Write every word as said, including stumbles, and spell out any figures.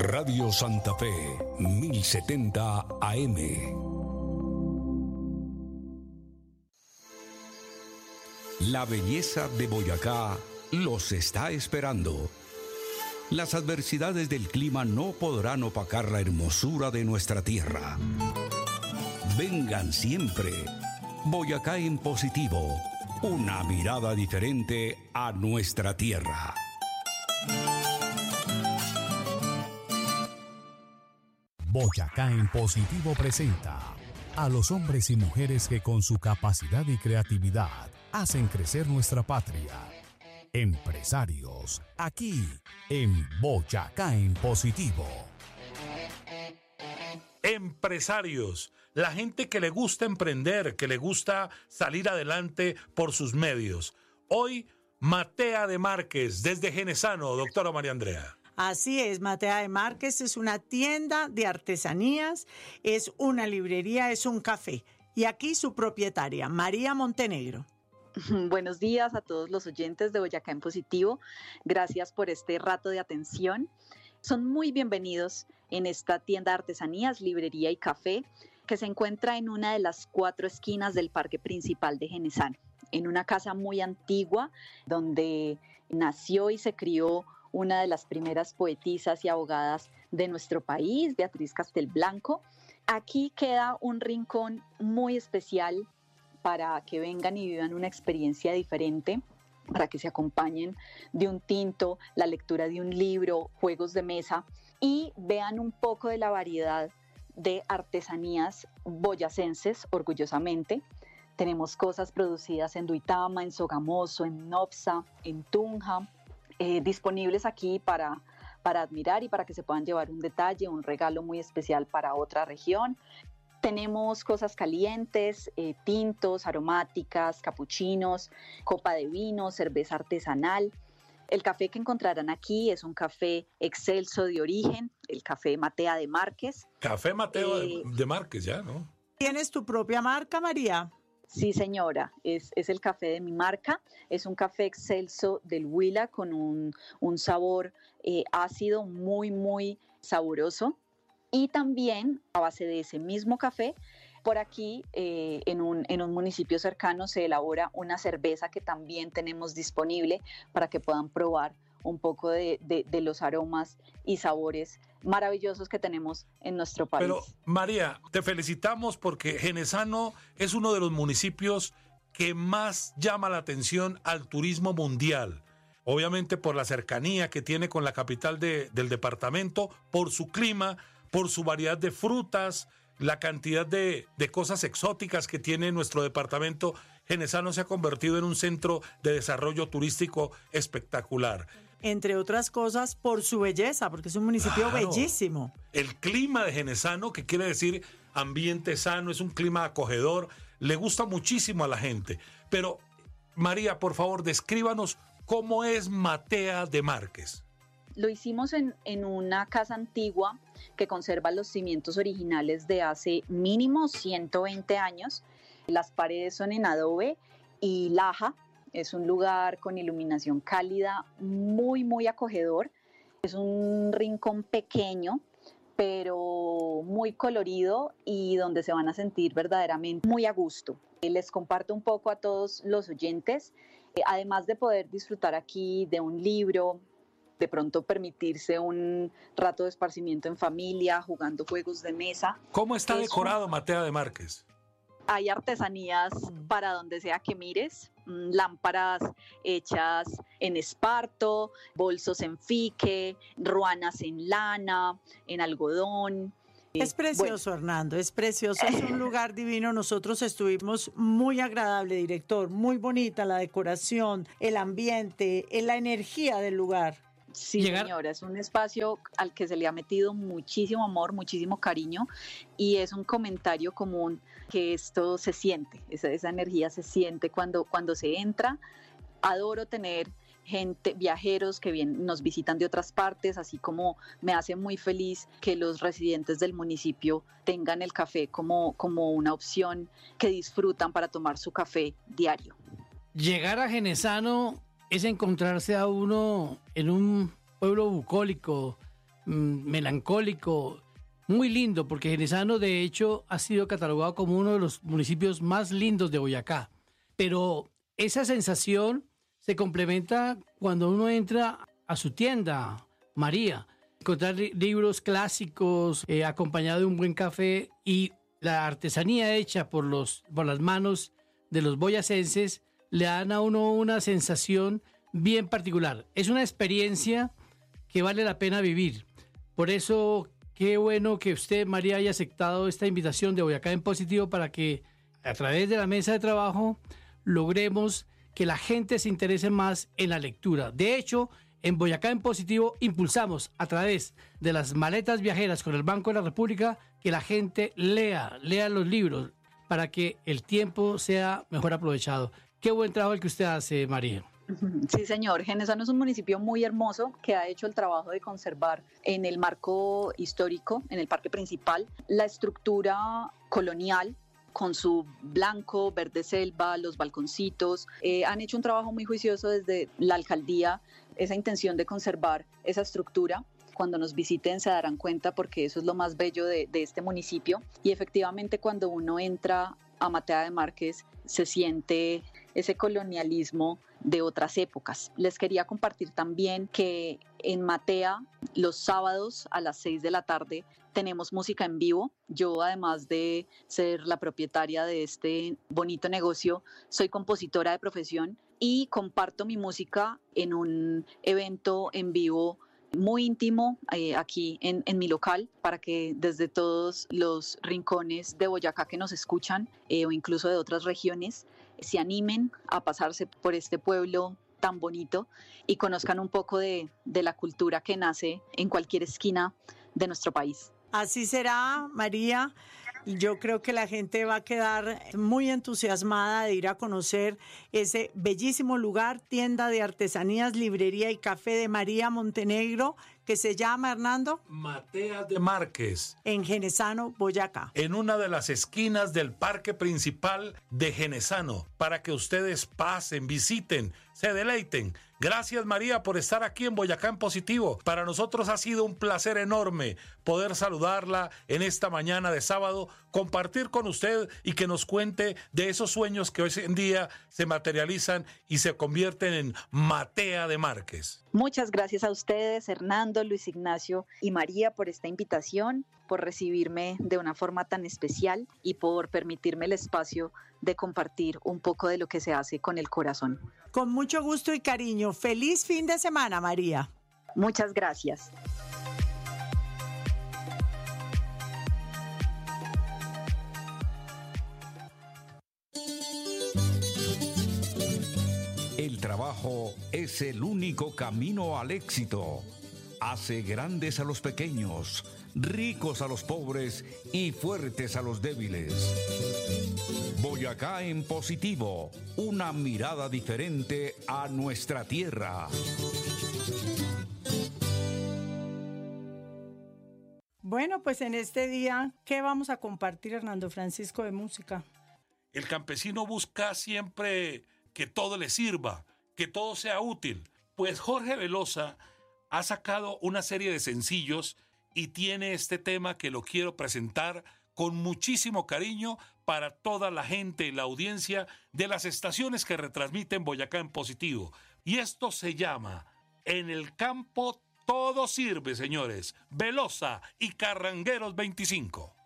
Radio Santa Fe, mil setenta A M. La belleza de Boyacá los está esperando. Las adversidades del clima no podrán opacar la hermosura de nuestra tierra. Vengan siempre. Boyacá en positivo. Una mirada diferente a nuestra tierra. Boyacá en positivo presenta a los hombres y mujeres que con su capacidad y creatividad hacen crecer nuestra patria. Empresarios, aquí en Boyacá en positivo. Empresarios, la gente que le gusta emprender, que le gusta salir adelante por sus medios. Hoy, Matea de Márquez, desde Genesano, doctora María Andrea. Así es, Matea de Márquez es una tienda de artesanías, es una librería, es un café. Y aquí su propietaria, María Montenegro. Buenos días a todos los oyentes de Boyacá en Positivo. Gracias por este rato de atención. Son muy bienvenidos en esta tienda de artesanías, librería y café, que se encuentra en una de las cuatro esquinas del parque principal de Genesano, en una casa muy antigua donde nació y se crió una de las primeras poetisas y abogadas de nuestro país, Beatriz Castelblanco. Aquí queda un rincón muy especial para que vengan y vivan una experiencia diferente, para que se acompañen de un tinto, la lectura de un libro, juegos de mesa y vean un poco de la variedad de artesanías boyacenses, orgullosamente. Tenemos cosas producidas en Duitama, en Sogamoso, en Nopsa, en Tunja, eh, disponibles aquí para, para admirar y para que se puedan llevar un detalle, un regalo muy especial para otra región. Tenemos cosas calientes, eh, tintos, aromáticas, capuchinos, copa de vino, cerveza artesanal. El café que encontrarán aquí es un café excelso de origen, el café Matea de Márquez. Café Mateo eh, de, de Márquez, ya, ¿no? ¿Tienes tu propia marca, María? Sí, señora, es, es el café de mi marca. Es un café excelso del Huila con un, un sabor eh, ácido muy, muy sabroso. Y también, a base de ese mismo café, por aquí eh, en, un, en un municipio cercano se elabora una cerveza que también tenemos disponible para que puedan probar un poco de, de, de los aromas y sabores maravillosos que tenemos en nuestro país. Pero, María, te felicitamos porque Genesano es uno de los municipios que más llama la atención al turismo mundial. Obviamente por la cercanía que tiene con la capital de, del departamento, por su clima, por su variedad de frutas, la cantidad de, de cosas exóticas que tiene nuestro departamento. Genesano se ha convertido en un centro de desarrollo turístico espectacular. Entre otras cosas, por su belleza, porque es un municipio Claro. bellísimo. El clima de Genesano, que quiere decir ambiente sano, es un clima acogedor, le gusta muchísimo a la gente. Pero, María, por favor, descríbanos cómo es Matea de Márquez. Lo hicimos en, en una casa antigua que conserva los cimientos originales de hace mínimo ciento veinte años. Las paredes son en adobe y laja. Es un lugar con iluminación cálida, muy, muy acogedor. Es un rincón pequeño, pero muy colorido y donde se van a sentir verdaderamente muy a gusto. Les comparto un poco a todos los oyentes, eh, además de poder disfrutar aquí de un libro, de pronto permitirse un rato de esparcimiento en familia, jugando juegos de mesa. ¿Cómo está Es decorado un... Matea de Márquez? Hay artesanías para donde sea que mires, lámparas hechas en esparto, bolsos en fique, ruanas en lana, en algodón. Es precioso, bueno. Hernando, es precioso, es un lugar divino. Nosotros estuvimos muy agradable, director, muy bonita la decoración, el ambiente, la energía del lugar. Sí, Llegar... señora, es un espacio al que se le ha metido muchísimo amor, muchísimo cariño y es un comentario común que esto se siente, esa, esa energía se siente cuando, cuando se entra. Adoro tener gente, viajeros que vienen, nos visitan de otras partes, así como me hace muy feliz que los residentes del municipio tengan el café como, como una opción que disfrutan para tomar su café diario. Llegar a Genesano es encontrarse a uno en un pueblo bucólico, mmm, melancólico, muy lindo, porque Genesano de hecho ha sido catalogado como uno de los municipios más lindos de Boyacá. Pero esa sensación se complementa cuando uno entra a su tienda, María, encontrar li- libros clásicos eh, acompañado de un buen café y la artesanía hecha por, los, por las manos de los boyacenses le dan a uno una sensación bien particular. Es una experiencia que vale la pena vivir. Por eso, qué bueno que usted, María, haya aceptado esta invitación de Boyacá en Positivo para que a través de la mesa de trabajo logremos que la gente se interese más en la lectura. De hecho, en Boyacá en Positivo impulsamos a través de las maletas viajeras con el Banco de la República que la gente lea, lea los libros para que el tiempo sea mejor aprovechado. Qué buen trabajo el que usted hace, María. Sí, señor. Genesano es un municipio muy hermoso que ha hecho el trabajo de conservar en el marco histórico, en el parque principal, la estructura colonial con su blanco, verde selva, los balconcitos. Eh, han hecho un trabajo muy juicioso desde la alcaldía, esa intención de conservar esa estructura. Cuando nos visiten se darán cuenta porque eso es lo más bello de, de este municipio. Y efectivamente cuando uno entra a Matea de Márquez se siente ese colonialismo de otras épocas. Les quería compartir también que en Matea los sábados a las seis de la tarde tenemos música en vivo. Yo, además de ser la propietaria de este bonito negocio, soy compositora de profesión y comparto mi música en un evento en vivo muy íntimo eh, aquí en, en mi local para que desde todos los rincones de Boyacá que nos escuchan eh, o incluso de otras regiones se animen a pasarse por este pueblo tan bonito y conozcan un poco de, de la cultura que nace en cualquier esquina de nuestro país. Así será, María. Yo creo que la gente va a quedar muy entusiasmada de ir a conocer ese bellísimo lugar, tienda de artesanías, librería y café de María Montenegro, que se llama, Hernando, Matea de Márquez, en Genesano, Boyacá. en una de las esquinas del parque principal de Genesano, para que ustedes pasen, visiten, se deleiten. Gracias, María, por estar aquí en Boyacá en Positivo. Para nosotros ha sido un placer enorme poder saludarla en esta mañana de sábado, compartir con usted y que nos cuente de esos sueños que hoy en día se materializan y se convierten en Matea de Márquez. Muchas gracias a ustedes, Hernando, Luis Ignacio y María, por esta invitación, por recibirme de una forma tan especial y por permitirme el espacio de compartir un poco de lo que se hace con el corazón. Con mucho gusto y cariño. Feliz fin de semana, María. Muchas gracias. El trabajo es el único camino al éxito. Hace grandes a los pequeños, ricos a los pobres y fuertes a los débiles. Boyacá en Positivo, una mirada diferente a nuestra tierra. Bueno, pues en este día, ¿qué vamos a compartir, Hernando Francisco, de música? El campesino busca siempre que todo le sirva, que todo sea útil. Pues Jorge Velosa ha sacado una serie de sencillos y tiene este tema que lo quiero presentar con muchísimo cariño para toda la gente y la audiencia de las estaciones que retransmiten Boyacá en Positivo. Y esto se llama En el campo todo sirve, señores. Velosa y Carrangueros veinticinco.